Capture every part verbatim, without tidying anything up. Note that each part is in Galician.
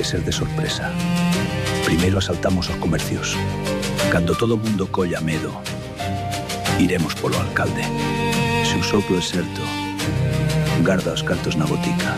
ser de sorpresa. Primeiro asaltamos os comercios. Cando todo o mundo colla medo, iremos polo alcalde. Se o soplo é certo, garda os cartos na botica.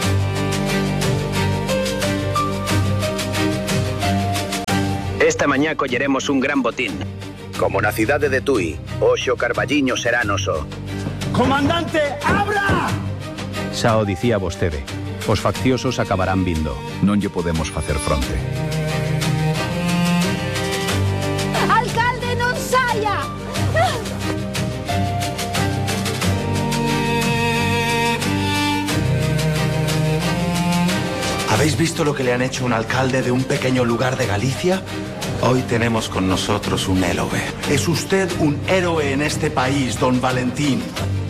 Esta mañá colleremos un gran botín. Como na cidade de Tui, hoxe o Carballiño será noso. Comandante, abra! Xa o dicía vostede, os facciosos acabarán vindo. Non lle podemos facer fronte. Alcalde, non saia! ¿Habéis visto lo que le han hecho a un alcalde de un pequeño lugar de Galicia? Hoy tenemos con nosotros un héroe. Es usted un héroe en este país, don Valentín.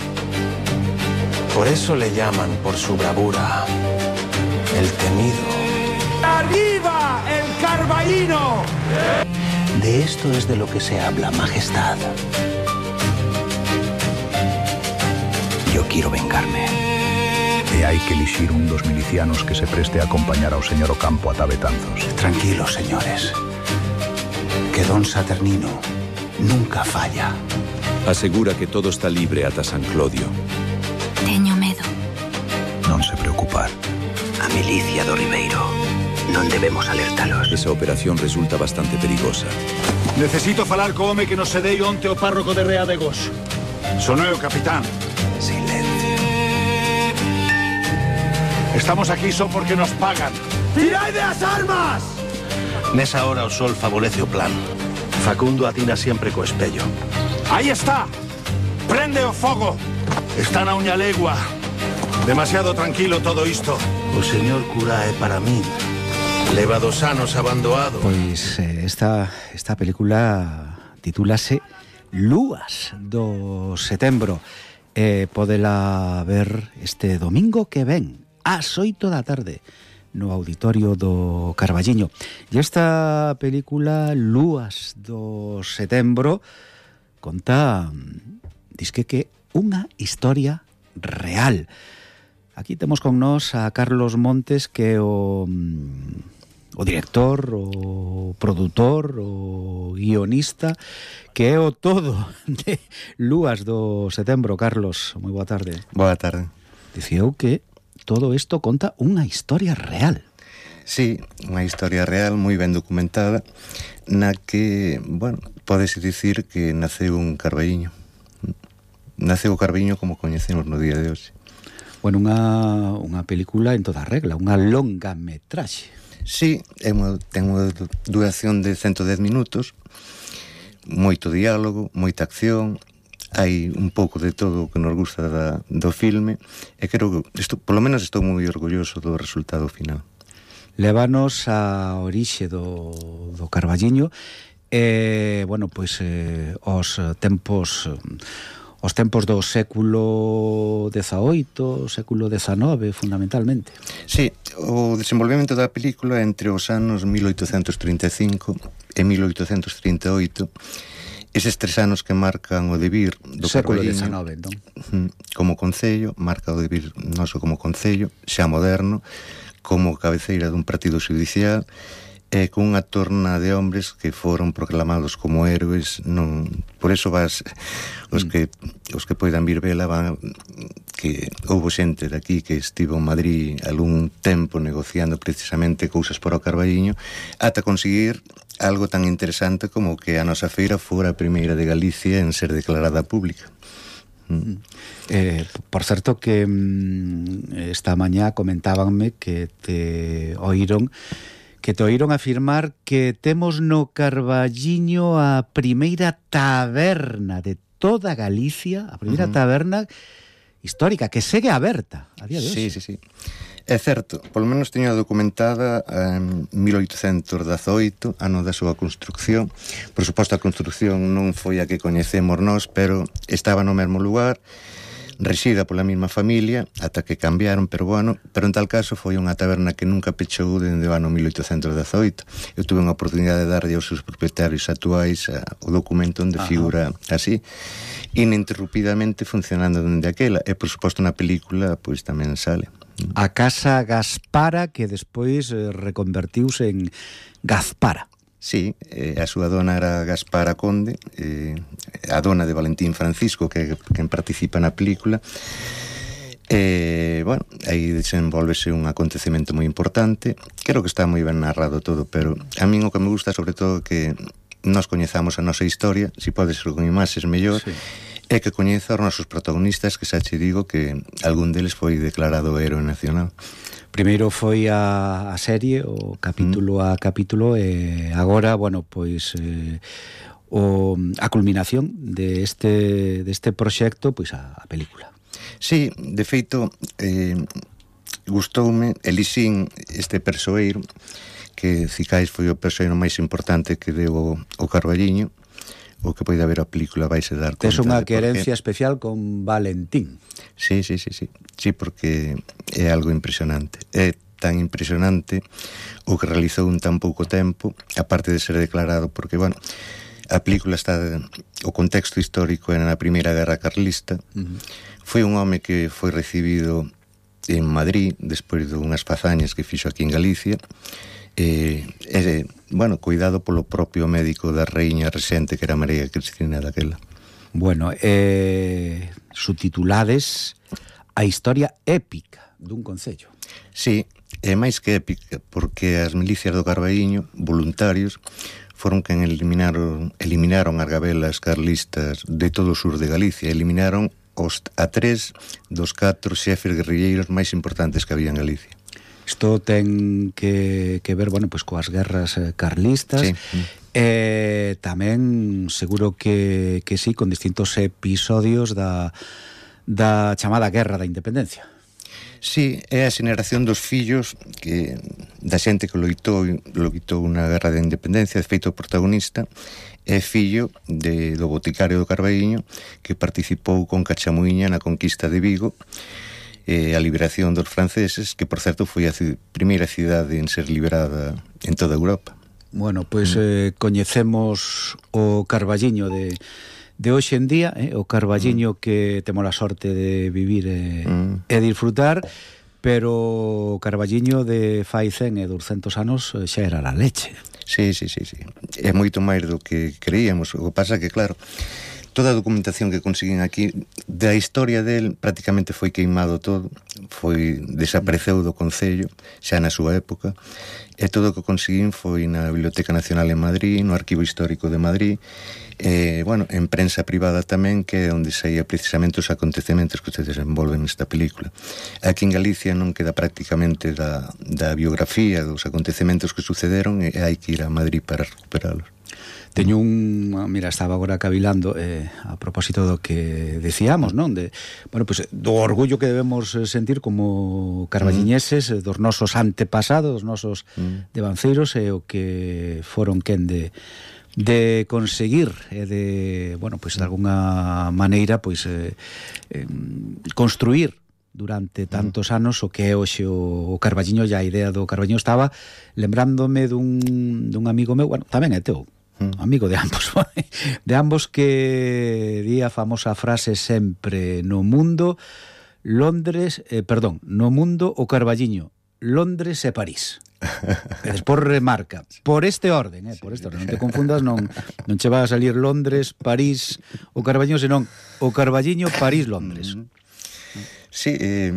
Por eso le llaman por su bravura el temido. ¡Arriba el Carballino! De esto es de lo que se habla, majestad. Yo quiero vengarme. E hai que elixir un dos milicianos que se preste a acompañar ao señor Ocampo ata Betanzos. Tranquilos, señores. Que don Saturnino nunca falla. Asegura que todo está libre ata San Clodio. Teño medo. Non se preocupar. A milicia do Ribeiro. Non debemos alertalos. Esa operación resulta bastante perigosa. Necesito falar co home que nos cedei onte o párroco de Readegos. Son eu, capitán. Silencio. Estamos aquí só porque nos pagan. ¡Tirade as armas! Nesa hora o sol favorece o plan. Facundo atina sempre co espello. Aí está! Prende o fogo! Está na uña legua. Demasiado tranquilo todo isto. O señor cura é para min. Leva dos anos abandoado. Pois eh, esta, esta película titúlase Lúas do Setembro. Eh, podela ver este domingo que ven ás oito da tarde no auditorio do Carballiño. E esta película Lúas do Setembro conta, disque que unha historia real. Aquí temos con nós a Carlos Montes, que é o, o director, o produtor, o guionista, que é o todo de Lúas do Setembro. Carlos, moi boa tarde. Boa tarde. Dicía eu que todo isto conta unha historia real. Sí, unha historia real moi ben documentada, na que, bueno, pódese dicir que naceu un Carballiño. Naceu o Carballiño como coñecemos no día de hoxe. Bueno, unha, unha película en toda regla, unha longa metraxe. Sí, é unha, ten unha duración de ciento dez minutos, moito diálogo, moita acción. Hai un pouco de todo o que nos gusta da, do filme, e creo que, isto, polo menos estou moi orgulloso do resultado final. Lévanos a orixe do, do Carballiño, e, bueno, pois, eh, os tempos... Os tempos do século dezaoito, século dezanove, fundamentalmente. Sí, o desenvolvemento da película entre os anos mil oitocentos trinta e cinco e mil oitocentos trinta e oito, eses tres anos que marcan o devir do século Carballiño dezanove, entón. Como concello, marca o devir noso como concello, xa moderno, como cabeceira dun partido judicial, e con unha torna de hombres que foron proclamados como héroes. Non, por eso vas, os que os que poidan vir vela van, que houbo xente daqui que estivo en Madrid algún tempo negociando precisamente cousas para o Carballiño, ata conseguir algo tan interesante como que a nosa feira fora a primeira de Galicia en ser declarada pública. Mm. Eh, por certo que mm, esta mañá comentábanme que te oíron que te oíron afirmar que temos no Carballiño a primeira taberna de toda Galicia, a primeira uh-huh. taberna histórica, que segue aberta a día de hoxe. Sí, sí, sí. É certo, polo menos teño documentada en mil oitocentos dezaoito, ano da súa construcción. Por suposto, a construcción non foi a que coñecemos nós, pero estaba no mesmo lugar, rexida pola mesma familia, ata que cambiaron, pero bueno, pero en tal caso foi unha taberna que nunca pechou dende o ano mil oitocentos dezaoito. Eu tuve unha oportunidade de darlle aos seus propietarios actuais a, o documento onde figura así, ininterrumpidamente funcionando dende aquela, e por suposto na película pois tamén sale. A Casa Gaspara, que despois eh, reconvertiuse en Gazpara. Sí, eh, a súa dona era Gaspara Conde, eh, a dona de Valentín Francisco, que, que participa na película. Eh, bueno, aí desenvolvese un acontecemento moi importante. Creo que está moi ben narrado todo, pero a min o que me gusta sobre todo que nos coñezamos a nosa historia, se pode ser con imaxes mellor, sí. E que coñeza os nosos protagonistas, que xa che digo que algún deles foi declarado héroe nacional. Primeiro foi a, a serie, o capítulo mm. a capítulo, e agora, bueno, pois eh, o, a culminación de este, de este proxecto, pois a, a película. Sí, de feito, eh, gustoume, elixín este persoeiro, que Cicais foi o persoeiro máis importante que deu o, o Carballiño. O que pode haber a película vaise dar conta. Tes unha querencia especial con Valentín. Sí, sí, sí, sí. Sí, porque é algo impresionante. É tan impresionante o que realizou en tan pouco tempo, aparte de ser declarado, porque, bueno, a película está... O contexto histórico era na Primeira Guerra Carlista. Uh-huh. Foi un home que foi recibido en Madrid, despois de unhas fazañas que fixo aquí en Galicia, e... e bueno, cuidado polo propio médico da reiña rexente, que era María Cristina daquela. Bueno, eh, subtitulades A historia épica dun concello. Sí, é máis que épica, porque as milicias do Carballiño, voluntarios, foron quen eliminaron, eliminaron as gabelas carlistas de todo o sur de Galicia, eliminaron os, a tres dos catro xefes guerrilleiros máis importantes que había en Galicia. Isto ten que, que ver, bueno, pois coas guerras eh, carlistas. Sí. E tamén seguro que, que sí, con distintos episodios da, da chamada Guerra da Independencia. Sí, é a xeneración dos fillos que, da xente que loitou, loitou na Guerra da Independencia. De feito, o protagonista é fillo de, do boticario do Carballiño, que participou con Cachamuiña na conquista de Vigo, eh, a liberación dos franceses, que, por certo, foi a primeira cidade en ser liberada en toda Europa. Bueno, pois pues, eh, coñecemos o Carballiño de, de hoxe en día, eh, o Carballiño mm. que temos a sorte de vivir e, mm. e disfrutar, pero o Carballiño de fai cen e doscientos anos xa era a leche. Sí, sí, sí, sí. É moito máis do que creíamos. O que pasa que, claro, toda a documentación que conseguín aquí da historia del prácticamente foi queimado todo, foi desapareceu do concello xa na súa época, e todo o que conseguín foi na Biblioteca Nacional en Madrid, no Arquivo Histórico de Madrid, e, bueno, en prensa privada tamén, que é onde saía precisamente os acontecementos que se desenvolven nesta película. Aquí en Galicia non queda prácticamente da, da biografía dos acontecementos que sucederon, e hai que ir a Madrid para recuperalos. Teño un... Mira, estaba agora cavilando eh, a propósito do que decíamos, non? De, bueno, pues, do orgullo que debemos sentir como carballiñeses, mm. dos nosos antepasados, dos nosos mm. devanceiros, e o que foron quen de, de conseguir e de, bueno, pues, de alguna maneira, pues, eh, eh, construir durante tantos anos o que é hoxe o, o Carballiño. E a idea do Carballiño estaba lembrándome dun, dun amigo meu, bueno, tamén é teu, amigo de ambos, de ambos, que di a famosa frase sempre: no mundo, Londres, eh, perdón, no mundo o Carballiño, Londres e París. E despois remarca, por este orden, eh, por este orden, non te confundas, non, non che va a salir Londres, París, o Carballiño, senón o Carballiño, París, Londres. Sí, eh,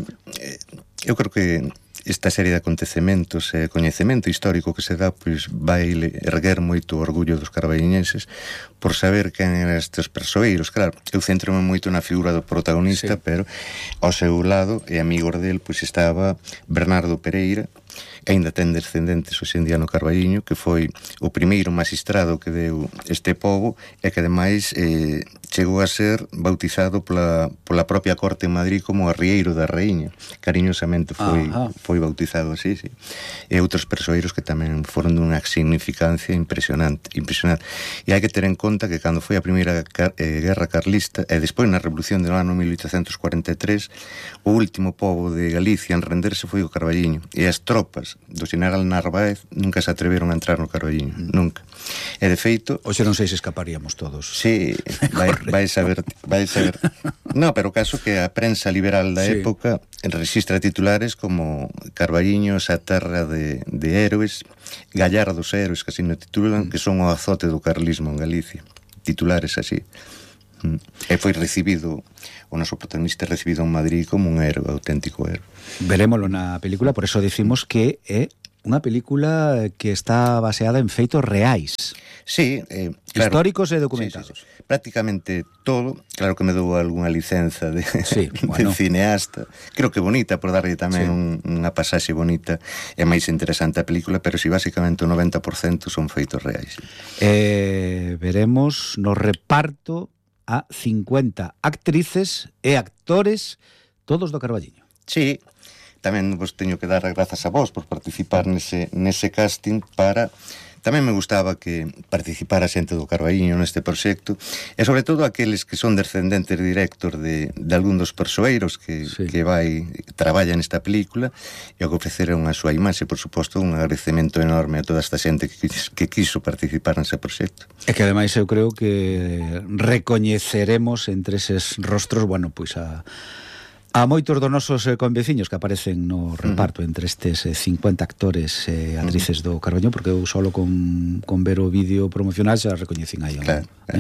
eu creo que esta serie de acontecementos e eh, coñecemento histórico que se dá, pois vai erguer moito o orgullo dos carballiñenses por saber quen eran estes persoeiros. Claro, eu centro-me moito na figura do protagonista, sí. Pero ao seu lado e amigos del, pois estaba Bernardo Pereira, aínda ten descendentes hoxe en día no Carballiño, que foi o primeiro magistrado que deu este pobo, e que ademais eh, chegou a ser bautizado pola, pola propia corte en Madrid como Arrieiro da Raíña. Cariñosamente foi, foi bautizado así, sí. E outros persoeiros que tamén foron dunha significancia impresionante, impresionante. E hai que ter en conta que cando foi a primeira car eh, guerra carlista, e despois na revolución do ano mil oitocentos cuarenta e tres, o último pobo de Galicia en renderse foi o Carballiño, e as tropas do general Narváez nunca se atreveron a entrar no Carballiño, mm. nunca. E de feito... Oxe, non sei se escaparíamos todos. Sí, vai, vai saber, vai saber. No, pero o caso que a prensa liberal da sí. época rexistra titulares como Carballiño, esa terra de, de héroes, Gallardos héroes, que así no titulan, mm. que son o azote do carlismo en Galicia. Titulares así. Mm. E foi recibido, o noso protagonista recibido en Madrid como un héroe, auténtico héroe. Verémolo na película, por eso decimos que é unha película que está baseada en feitos reais. Sí, eh, claro, históricos e documentados. Sí, sí, sí. Prácticamente todo. Claro que me dou algunha licenza de, sí, bueno. de cineasta. Creo que bonita, por darlle tamén sí. un, unha pasaxe bonita e máis interesante a película, pero si basicamente o noventa por cento son feitos reais. Eh, veremos no reparto a cincuenta actrices e actores, todos do Carballiño. Sí, tamén vos teño que dar as grazas a vos por participar nese, nese casting para... Tamén me gustaba que participara xente do Carballiño neste proxecto e sobre todo aqueles que son descendentes directos de, de algún dos persoeiros que, sí. que vai traballa nesta película e que ofreceron a súa imaxe, por suposto, un agradecemento enorme a toda esta xente que, que quiso participar nese proxecto. E que ademais eu creo que recoñeceremos entre eses rostros, bueno, pois a... A moitos dos nosos eh, conveciños que aparecen no reparto uh-huh. entre estes eh, cincuenta actores e eh, actrices uh-huh. do Carballiño, porque eu solo con, con ver o vídeo promocional xa recoñecín aí claro. eh,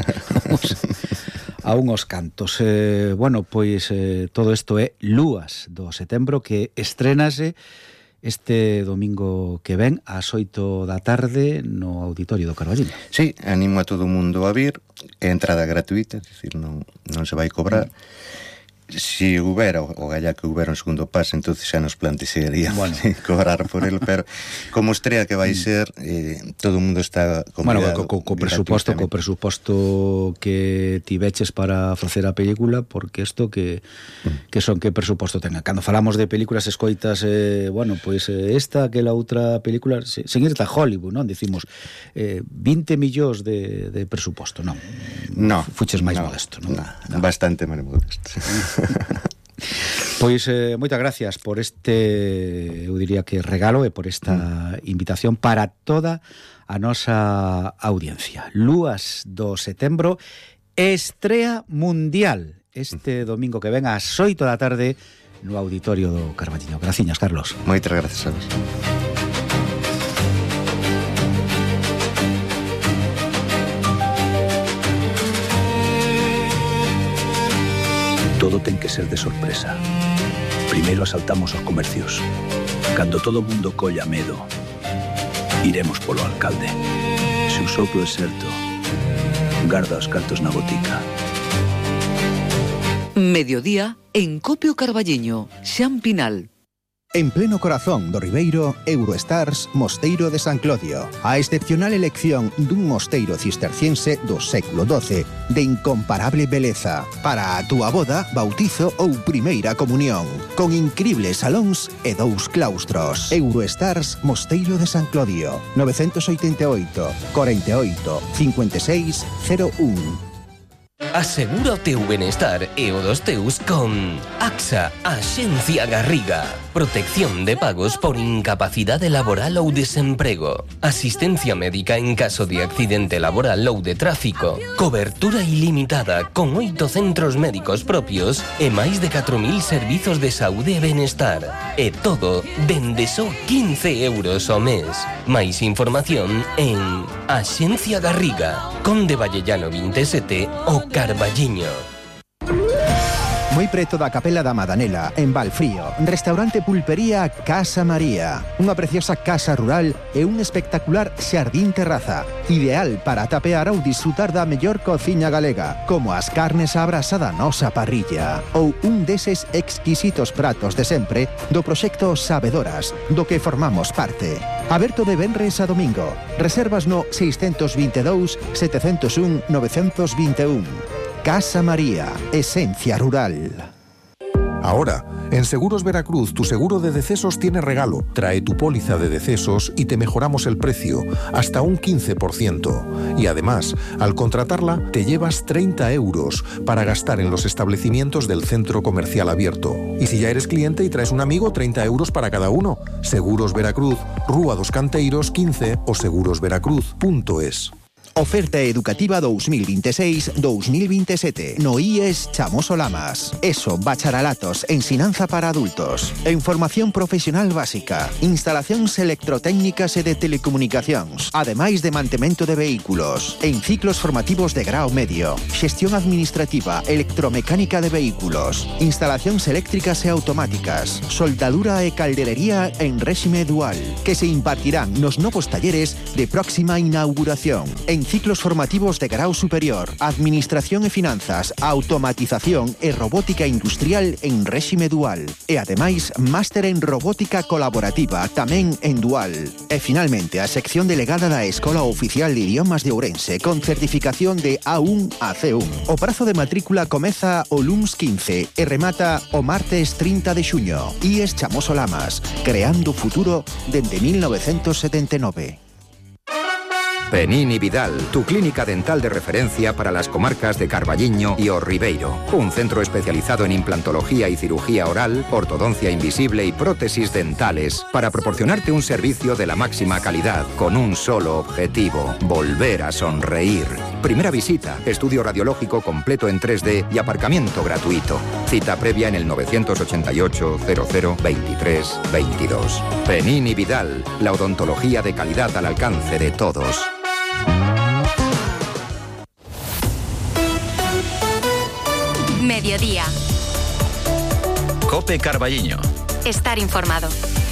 a unhos cantos. Eh, bueno, pois eh, todo isto é Lúas do setembro, que estrénase este domingo que ven ás oito da tarde no auditorio do Carballiño. Sí, animo a todo o mundo a vir, é entrada gratuita, é dicir, non, non se vai cobrar. Uh-huh. Si houbera, o galla que houbera un segundo pase, entonces xa nos plantexaríamos bueno. cobrar por el, pero como estrea que vai ser, eh, todo o mundo está convidado. Bueno, co, co, co presuposto, co presuposto que tiveches para facer a película, porque isto que mm. que son que presuposto tenga. Cando falamos de películas escoitas, eh, bueno, pois pues, eh, esta, aquela outra película, se, sen irte a Hollywood, non? Dicimos eh, vinte millóns de, de presuposto, non? No. Fuches máis no, modesto, non? No, no. Bastante máis modesto. Pois eh, moitas gracias por este, eu diría que regalo e por esta mm. invitación para toda a nosa audiencia. Lúas do setembro, estrea mundial este domingo que ven ás oito da tarde no auditorio do Carballiño. Graciñas, Carlos. Moitas gracias a vos. Todo ten que ser de sorpresa. Primeiro asaltamos os comercios. Cando todo o mundo colla medo, iremos polo alcalde. Se o soplo é certo, garda os cartos na botica. Mediodía en Copio Carballiño, Xan Pinal. En pleno corazón do Ribeiro, Eurostars Mosteiro de San Clodio. A excepcional elección dun mosteiro cisterciense do século doce, de incomparable beleza, para a túa boda, bautizo ou primeira comunión, con incribles salóns e dous claustros. Eurostars Mosteiro de San Clodio, nove oito oito, cuarenta e oito, cincuenta e seis, cero un. Asegura o teu benestar e o dos teus con AXA, Axencia Garriga. Protección de pagos por incapacidade laboral ou desemprego. Asistencia médica en caso de accidente laboral ou de tráfico. Cobertura ilimitada con oito centros médicos propios e máis de catro mil servizos de saúde e benestar. E todo dende só quince euros ao mes. Máis información en Axencia Garriga, Conde Vallellano vinte e sete, o Carballiño. Moi preto da Capela da Madanela, en Valfrío, restaurante Pulpería Casa María. Unha preciosa casa rural e un espectacular xardín terraza, ideal para tapear ou disfrutar da mellor cociña galega, como as carnes á brasa da nosa parrilla, ou un deses exquisitos pratos de sempre do proxecto Sabedoras, do que formamos parte. Aberto de venres a domingo. Reservas no seiscentos veintidós, setecentos un, novecentos veintiún. Casa María, esencia rural. Ahora, en Seguros Veracruz, tu seguro de decesos tiene regalo. Trae tu póliza de decesos y te mejoramos el precio, hasta un quince por ciento. Y además, al contratarla, te llevas treinta euros para gastar en los establecimientos del centro comercial abierto. Y si ya eres cliente y traes un amigo, treinta euros para cada uno. Seguros Veracruz, Rúa dos Canteiros quince o segurosveracruz punto es. Oferta educativa dos mil veintiséis dos mil veintisiete. No I E S Chamoso Lamas. ESO, bacharelatos, ensinanza para adultos. En formación profesional básica. Instalacións electrotécnicas e de telecomunicacións. Ademais de mantemento de vehículos. En ciclos formativos de grao medio. Xestión administrativa, electromecánica de vehículos. Instalacións eléctricas e automáticas. Soldadura e calderería en réxime dual. Que se impartirán nos novos talleres de próxima inauguración. En ciclos formativos de grau superior, administración e finanzas, automatización e robótica industrial en réxime dual. E ademais, máster en robótica colaborativa tamén en dual. E finalmente, a sección delegada da Escola Oficial de Idiomas de Ourense con certificación de A uno a C uno. O prazo de matrícula comeza o luns quince e remata o martes trinta de xuño. I E S Chamoso Lamas, creando futuro dende mil novecientos setenta e nove. Penín y Vidal, tu clínica dental de referencia para las comarcas de Carballiño y O Ribeiro. Un centro especializado en implantología y cirugía oral, ortodoncia invisible y prótesis dentales para proporcionarte un servicio de la máxima calidad con un solo objetivo: volver a sonreír. Primera visita, estudio radiológico completo en tres D y aparcamiento gratuito. Cita previa en el novecientos ochenta y ocho cero cero veintitrés veintidós. Penín y Vidal, la odontología de calidad al alcance de todos. Mediodía. COPE Carballiño. Estar informado.